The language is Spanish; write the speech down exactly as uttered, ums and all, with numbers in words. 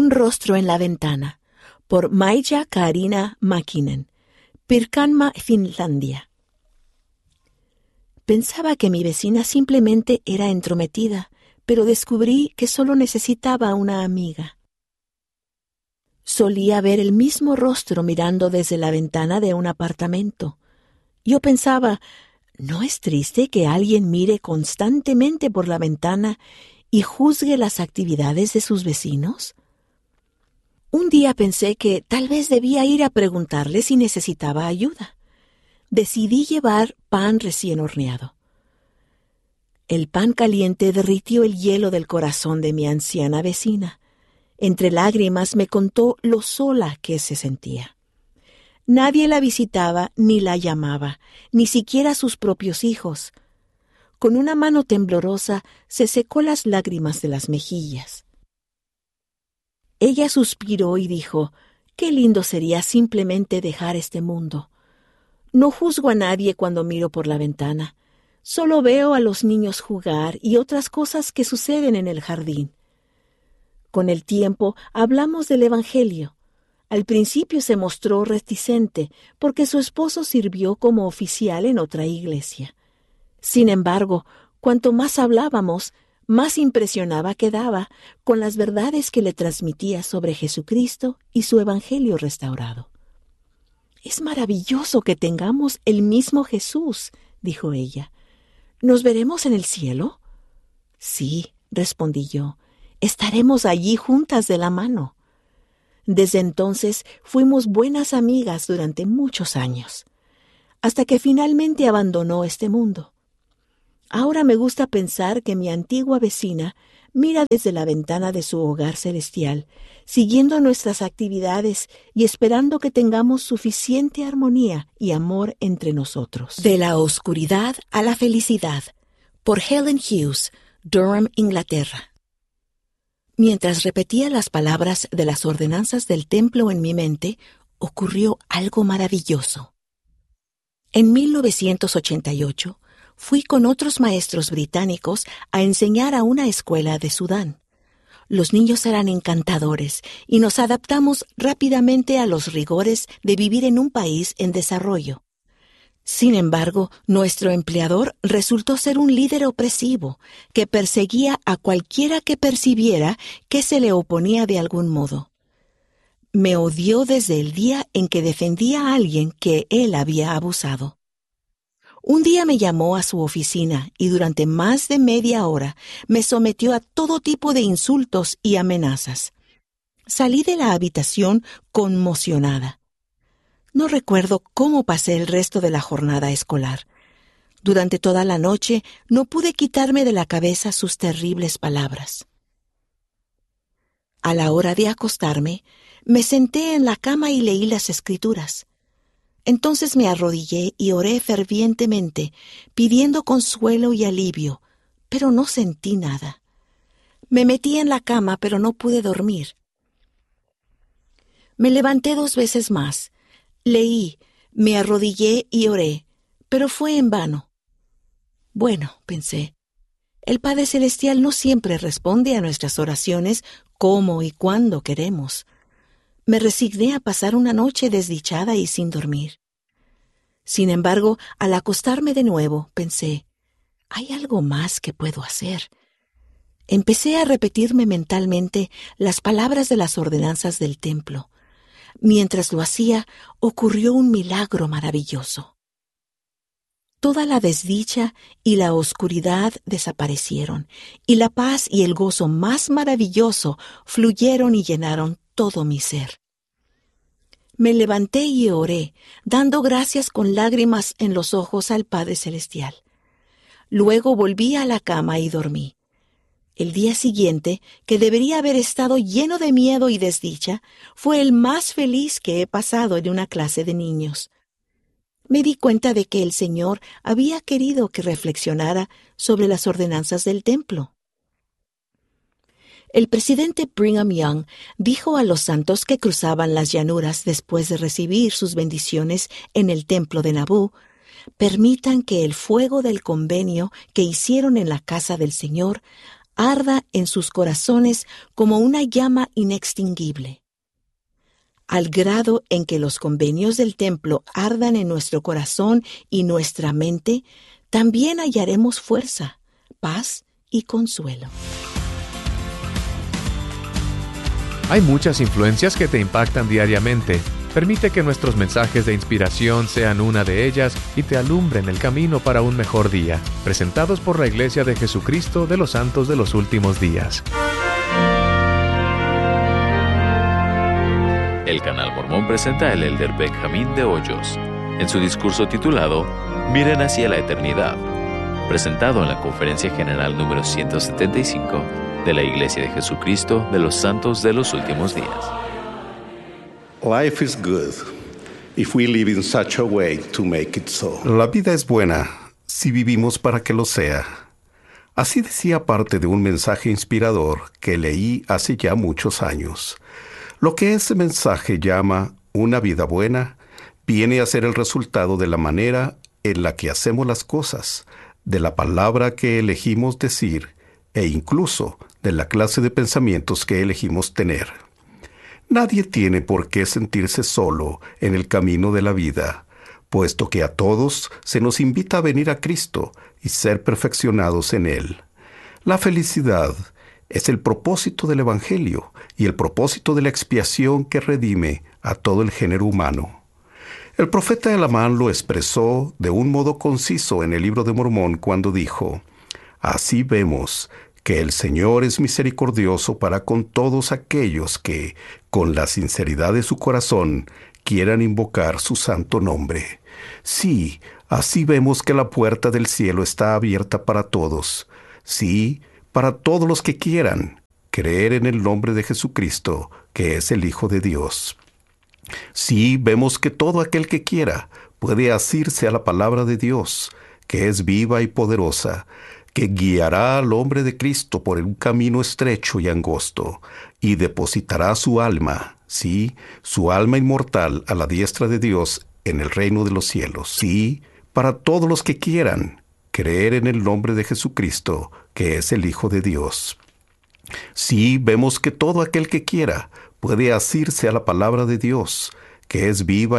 Un rostro en la ventana, por Maija Kaarina Mäkinen, Pirkanmaa, Finlandia. Pensaba que mi vecina simplemente era entrometida, pero descubrí que solo necesitaba una amiga. Solía ver el mismo rostro mirando desde la ventana de un apartamento. Yo pensaba, ¿no es triste que alguien mire constantemente por la ventana y juzgue las actividades de sus vecinos? Un día pensé que tal vez debía ir a preguntarle si necesitaba ayuda. Decidí llevar pan recién horneado. El pan caliente derritió el hielo del corazón de mi anciana vecina. Entre lágrimas me contó lo sola que se sentía. Nadie la visitaba ni la llamaba, ni siquiera sus propios hijos. Con una mano temblorosa se secó las lágrimas de las mejillas. Ella suspiró y dijo, «Qué lindo sería simplemente dejar este mundo. No juzgo a nadie cuando miro por la ventana. Solo veo a los niños jugar y otras cosas que suceden en el jardín». Con el tiempo hablamos del Evangelio. Al principio se mostró reticente porque su esposo sirvió como oficial en otra iglesia. Sin embargo, cuanto más hablábamos, más impresionada quedaba con las verdades que le transmitía sobre Jesucristo y su Evangelio restaurado. «Es maravilloso que tengamos el mismo Jesús», dijo ella. «¿Nos veremos en el cielo?» «Sí», respondí yo, «estaremos allí juntas de la mano». Desde entonces fuimos buenas amigas durante muchos años, hasta que finalmente abandonó este mundo. Ahora me gusta pensar que mi antigua vecina mira desde la ventana de su hogar celestial, siguiendo nuestras actividades y esperando que tengamos suficiente armonía y amor entre nosotros. De la oscuridad a la felicidad, por Helen Hughes, Durham, Inglaterra. Mientras repetía las palabras de las ordenanzas del templo en mi mente, ocurrió algo maravilloso. En mil novecientos ochenta y ocho, fui con otros maestros británicos a enseñar a una escuela de Sudán. Los niños eran encantadores y nos adaptamos rápidamente a los rigores de vivir en un país en desarrollo. Sin embargo, nuestro empleador resultó ser un líder opresivo que perseguía a cualquiera que percibiera que se le oponía de algún modo. Me odió desde el día en que defendía a alguien que él había abusado. Un día me llamó a su oficina y durante más de media hora me sometió a todo tipo de insultos y amenazas. Salí de la habitación conmocionada. No recuerdo cómo pasé el resto de la jornada escolar. Durante toda la noche no pude quitarme de la cabeza sus terribles palabras. A la hora de acostarme, me senté en la cama y leí las Escrituras. Entonces me arrodillé y oré fervientemente, pidiendo consuelo y alivio, pero no sentí nada. Me metí en la cama, pero no pude dormir. Me levanté dos veces más. Leí, me arrodillé y oré, pero fue en vano. Bueno, pensé, el Padre Celestial no siempre responde a nuestras oraciones como y cuando queremos. Me resigné a pasar una noche desdichada y sin dormir. Sin embargo, al acostarme de nuevo, pensé, ¿hay algo más que puedo hacer? Empecé a repetirme mentalmente las palabras de las ordenanzas del templo. Mientras lo hacía, ocurrió un milagro maravilloso. Toda la desdicha y la oscuridad desaparecieron, y la paz y el gozo más maravilloso fluyeron y llenaron todo mi ser. Me levanté y oré, dando gracias con lágrimas en los ojos al Padre Celestial. Luego volví a la cama y dormí. El día siguiente, que debería haber estado lleno de miedo y desdicha, fue el más feliz que he pasado en una clase de niños. Me di cuenta de que el Señor había querido que reflexionara sobre las ordenanzas del templo. El presidente Brigham Young dijo a los santos que cruzaban las llanuras después de recibir sus bendiciones en el templo de Nabú, permitan que el fuego del convenio que hicieron en la casa del Señor arda en sus corazones como una llama inextinguible. Al grado en que los convenios del templo ardan en nuestro corazón y nuestra mente, también hallaremos fuerza, paz y consuelo. Hay muchas influencias que te impactan diariamente. Permite que nuestros mensajes de inspiración sean una de ellas y te alumbren el camino para un mejor día. Presentados por la Iglesia de Jesucristo de los Santos de los Últimos Días. El Canal Mormón presenta al Elder Benjamín de Hoyos en su discurso titulado Miren hacia la eternidad, presentado en la Conferencia General número ciento setenta y cinco de la Iglesia de Jesucristo de los Santos de los Últimos Días. Life is good if we live in such a way to make it so. La vida es buena si vivimos para que lo sea. Así decía parte de un mensaje inspirador que leí hace ya muchos años. Lo que ese mensaje llama una vida buena viene a ser el resultado de la manera en la que hacemos las cosas, de la palabra que elegimos decir e incluso de la clase de pensamientos que elegimos tener. Nadie tiene por qué sentirse solo en el camino de la vida, puesto que a todos se nos invita a venir a Cristo y ser perfeccionados en Él. La felicidad es el propósito del Evangelio y el propósito de la expiación que redime a todo el género humano. El profeta Elamán lo expresó de un modo conciso en el Libro de Mormón cuando dijo: Así vemos que el Señor es misericordioso para con todos aquellos que, con la sinceridad de su corazón, quieran invocar su santo nombre. Sí, así vemos que la puerta del cielo está abierta para todos. Sí, para todos los que quieran creer en el nombre de Jesucristo, que es el Hijo de Dios. Sí, vemos que todo aquel que quiera puede asirse a la palabra de Dios, que es viva y poderosa, que guiará al hombre de Cristo por un camino estrecho y angosto, y depositará su alma, sí, su alma inmortal a la diestra de Dios en el reino de los cielos. Sí, para todos los que quieran creer en el nombre de Jesucristo, que es el Hijo de Dios. Sí, vemos que todo aquel que quiera puede asirse a la palabra de Dios, que es viva